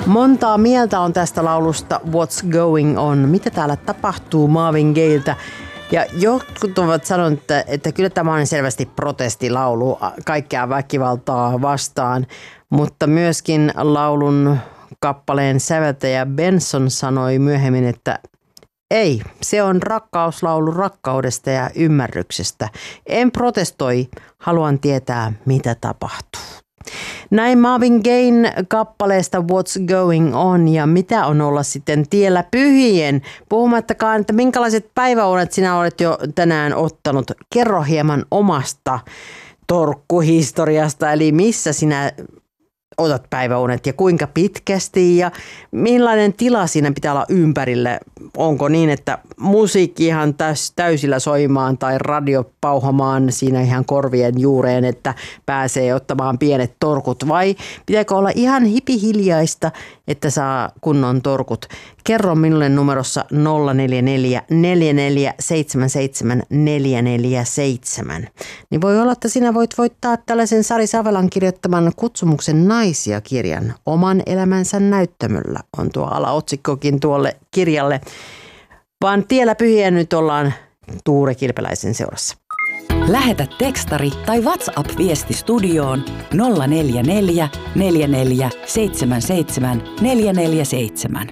Montaa mieltä on tästä laulusta What's Going On? Mitä täällä tapahtuu Marvin Gayeltä? Ja jotkut ovat sanoneet, että kyllä tämä on selvästi protestilaulu kaikkea väkivaltaa vastaan, mutta myöskin laulun kappaleen säveltäjä Benson sanoi myöhemmin, että ei, se on rakkauslaulu rakkaudesta ja ymmärryksestä. En protestoi, haluan tietää mitä tapahtuu. Näin Marvin Gayen kappaleesta What's Going On ja mitä on olla sitten tiellä pyhien. Puhumattakaan, että minkälaiset päiväunet sinä olet jo tänään ottanut. Kerro hieman omasta torkkuhistoriasta, eli missä sinä otat päiväunet ja kuinka pitkästi ja millainen tila siinä pitää olla ympärille. Onko niin, että musiikki ihan täysillä soimaan tai radio pauhamaan siinä ihan korvien juureen, että pääsee ottamaan pienet torkut vai pitääkö olla ihan hipihiljaista, että saa kunnon torkut. Kerro minulle numerossa 044 4477 447. Niin voi olla, että sinä voit voittaa tällaisen Sari Savelan kirjoittaman Kutsumuksen naisia -kirjan. Oman elämänsä näyttämöllä on tuo alaotsikkokin tuolle kirjalle. Vaan tiellä pyhiä nyt ollaan Tuure Kilpeläisen seurassa. Lähetä tekstari tai WhatsApp-viesti studioon 044 44 77 447.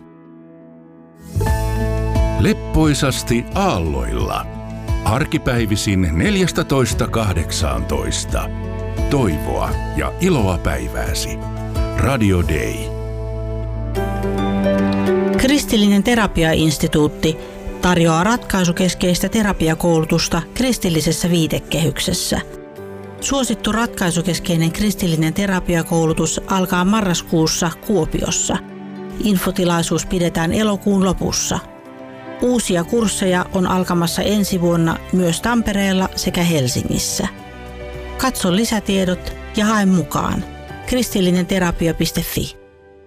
Leppoisasti aalloilla. Arkipäivisin 14.18. Toivoa ja iloa päivääsi. Radio Day. Kristillinen terapiainstituutti tarjoaa ratkaisukeskeistä terapiakoulutusta kristillisessä viitekehyksessä. Suosittu ratkaisukeskeinen kristillinen terapiakoulutus alkaa marraskuussa Kuopiossa. Infotilaisuus pidetään elokuun lopussa. Uusia kursseja on alkamassa ensi vuonna myös Tampereella sekä Helsingissä. Katso lisätiedot ja hae mukaan. kristillinenterapia.fi.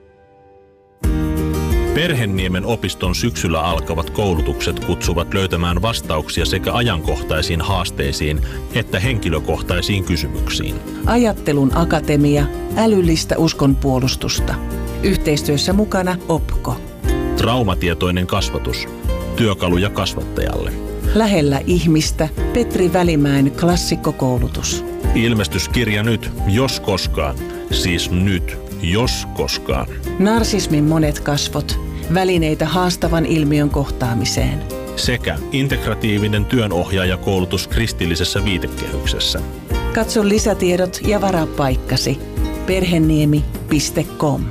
Perhenniemen opiston syksyllä alkavat koulutukset kutsuvat löytämään vastauksia sekä ajankohtaisiin haasteisiin että henkilökohtaisiin kysymyksiin. Ajattelun akatemia, älyllistä uskonpuolustusta. Yhteistyössä mukana OPKO. Traumatietoinen kasvatus. Työkaluja kasvattajalle. Lähellä ihmistä Petri Välimäen klassikkokoulutus. Ilmestyskirja nyt, jos koskaan. Siis nyt, jos koskaan. Narsismin monet kasvot. Välineitä haastavan ilmiön kohtaamiseen. Sekä integratiivinen työnohjaajakoulutus kristillisessä viitekehyksessä. Katso lisätiedot ja varaa paikkasi. Perheniemi.com.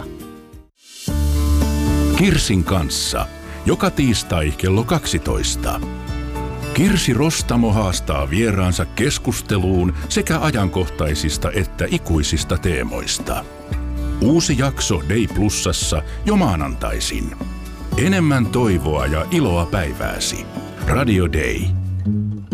Kirsin kanssa. Joka tiistai kello 12. Kirsi Rostamo haastaa vieraansa keskusteluun sekä ajankohtaisista että ikuisista teemoista. Uusi jakso Day Plusassa jo maanantaisin. Enemmän toivoa ja iloa päivääsi. Radio Day.